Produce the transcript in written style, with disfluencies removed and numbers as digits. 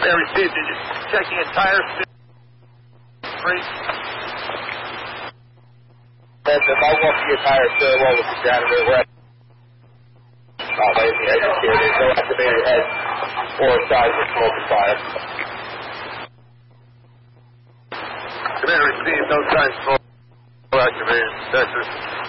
received. Did you check the entire free? If I walk the entire stairwell with the janitor, we're at the exit here. There's no activated head or seismic multiplier. Commander received. No signs for activated. Texas.